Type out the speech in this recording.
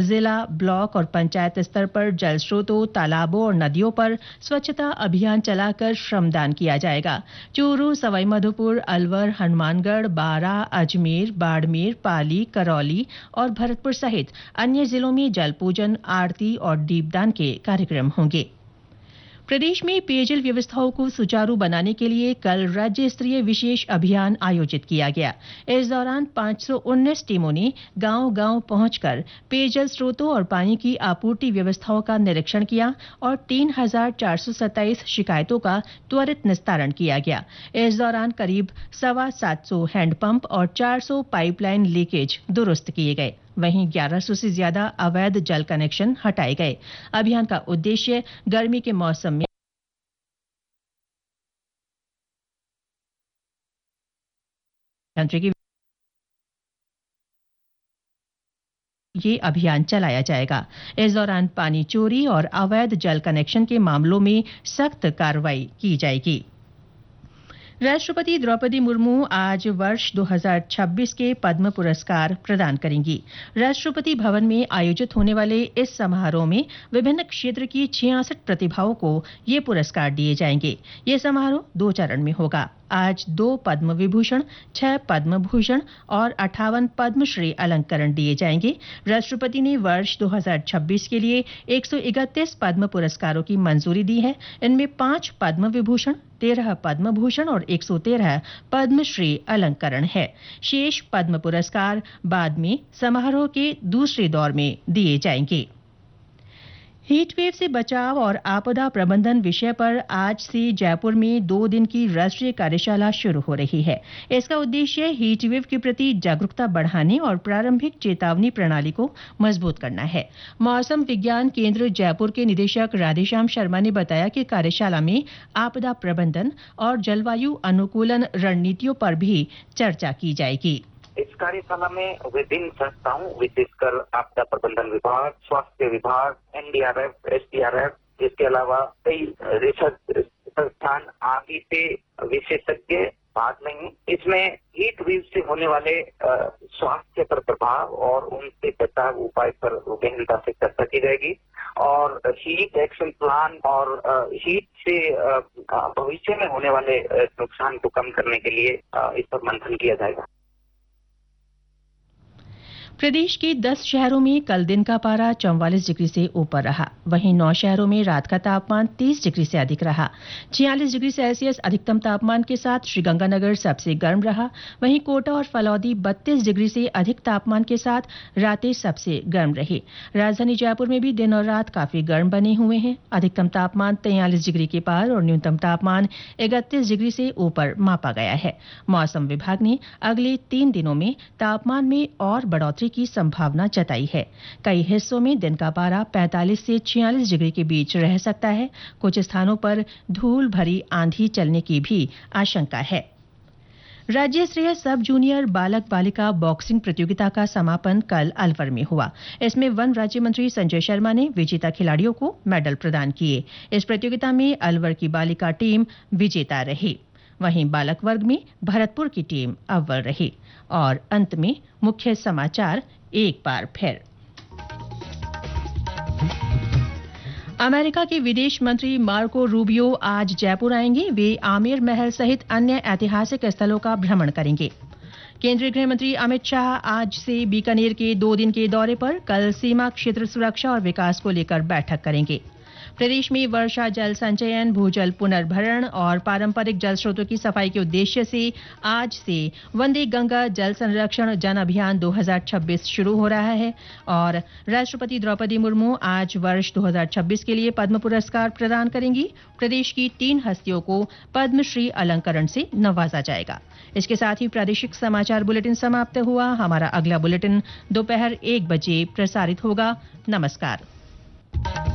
जिला, ब्लॉक और पंचायत स्तर पर जल स्रोतों, तालाबों और नदियों पर स्वच्छता अभियान चलाकर श्रमदान किया जाएगा। चूरू, सवाईमाधोपुर, अलवर, हनुमानगढ़, बारां, अजमेर, बाड़मेर, पाली, करौली और भरतपुर सहित अन्य जिलों में जल पूजन, आरती और दीपदान के कार्यक्रम होंगे। प्रदेश में पेयजल व्यवस्थाओं को सुचारू बनाने के लिए कल राज्य स्तरीय विशेष अभियान आयोजित किया गया। इस दौरान 519 टीमों ने गांव-गांव पहुंचकर पेयजल स्रोतों और पानी की आपूर्ति व्यवस्थाओं का निरीक्षण किया और 3,427 शिकायतों का त्वरित निस्तारण किया गया। इस दौरान करीब 750 हैंडपंप और 400 पाइपलाइन लीकेज दुरुस्त किए गए। वहीं 1100 से ज्यादा अवैध जल कनेक्शन हटाए गए। अभियान का उद्देश्य गर्मी के मौसम में ये अभियान चलाया जाएगा। इस दौरान पानी चोरी और अवैध जल कनेक्शन के मामलों में सख्त कार्रवाई की जाएगी। राष्ट्रपति द्रौपदी मुर्मू आज वर्ष 2026 के पद्म पुरस्कार प्रदान करेंगी। राष्ट्रपति भवन में आयोजित होने वाले इस समारोह में विभिन्न क्षेत्र की 66 प्रतिभाओं को ये पुरस्कार दिए जाएंगे। ये समारोह 2 चरण में होगा। आज 2 पद्म विभूषण, 6 पद्म भूषण और 58 पद्मश्री अलंकरण दिए जाएंगे। राष्ट्रपति ने वर्ष 2026 के लिए 131 पद्म पुरस्कारों की मंजूरी दी है। इनमें 5 पद्म विभूषण, 13 पद्म भूषण और 113 पद्मश्री अलंकरण है। शेष पद्म पुरस्कार बाद में समारोह के दूसरे दौर में दिए जाएंगे। हीटवेव से बचाव और आपदा प्रबंधन विषय पर आज से जयपुर में 2 दिन की राष्ट्रीय कार्यशाला शुरू हो रही है। इसका उद्देश्य हीटवेव के प्रति जागरूकता बढ़ाने और प्रारंभिक चेतावनी प्रणाली को मजबूत करना है। मौसम विज्ञान केंद्र जयपुर के निदेशक राधेश्याम शर्मा ने बताया कि कार्यशाला में आपदा प्रबंधन और जलवायु अनुकूलन रणनीतियों पर भी चर्चा की जाएगी। इस कार्यशाला में विभिन्न संस्थाओं, विशेषकर आपदा प्रबंधन विभाग, स्वास्थ्य विभाग, एनडीआरएफ, एसडीआरएफ, इसके अलावा कई रिसर्च संस्थान आदि से विशेषज्ञ भाग लेंगे। इसमें हीट वेव से होने वाले स्वास्थ्य पर प्रभाव और उनसे बचाव उपाय पर गहनता से चर्चा की जाएगी और हीट एक्शन प्लान और हीट से भविष्य में होने वाले नुकसान को कम करने के लिए इस पर मंथन किया जाएगा। प्रदेश के 10 शहरों में कल दिन का पारा 44 डिग्री से ऊपर रहा। वहीं 9 शहरों में रात का तापमान 30 डिग्री से अधिक रहा। 46 डिग्री सेल्सियस अधिकतम तापमान के साथ श्रीगंगानगर सबसे गर्म रहा। वहीं कोटा और फलौदी 32 डिग्री से अधिक तापमान के साथ रातें सबसे गर्म रही। राजधानी जयपुर में भी दिन और रात काफी गर्म बने हुए हैं। अधिकतम तापमान 43 डिग्री के पार और न्यूनतम तापमान 31 डिग्री से ऊपर मापा गया है। मौसम विभाग ने अगले 3 दिनों में तापमान में और बढ़ोतरी की संभावना जताई है। कई हिस्सों में दिन का पारा 45 से 46 डिग्री के बीच रह सकता है। कुछ स्थानों पर धूल भरी आंधी चलने की भी आशंका है। राज्य स्तरीय सब जूनियर बालक बालिका बॉक्सिंग प्रतियोगिता का समापन कल अलवर में हुआ। इसमें वन राज्य मंत्री संजय शर्मा ने विजेता खिलाड़ियों को मेडल प्रदान किए। इस प्रतियोगिता में अलवर की बालिका टीम विजेता रही। वहीं बालक वर्ग में भरतपुर की टीम अव्वल रही। और अंत में मुख्य समाचार एक बार फिर। अमेरिका के विदेश मंत्री मार्को रूबियो आज जयपुर आएंगे। वे आमेर महल सहित अन्य ऐतिहासिक स्थलों का भ्रमण करेंगे। केंद्रीय गृह मंत्री अमित शाह आज से बीकानेर के 2 दिन के दौरे पर कल सीमा क्षेत्र सुरक्षा और विकास को लेकर बैठक करेंगे। प्रदेश में वर्षा जल संचयन, भूजल पुनर्भरण और पारंपरिक जल स्रोतों की सफाई के उद्देश्य से आज से वंदे गंगा जल संरक्षण जन अभियान 2026 शुरू हो रहा है। और राष्ट्रपति द्रौपदी मुर्मू आज वर्ष 2026 के लिए पद्म पुरस्कार प्रदान करेंगी। प्रदेश की 3 हस्तियों को पद्मश्री अलंकरण से नवाजा जाएगा। इसके साथ ही प्रादेशिक समाचार बुलेटिन समाप्त हुआ। हमारा अगला बुलेटिन दोपहर 1 बजे प्रसारित होगा। नमस्कार।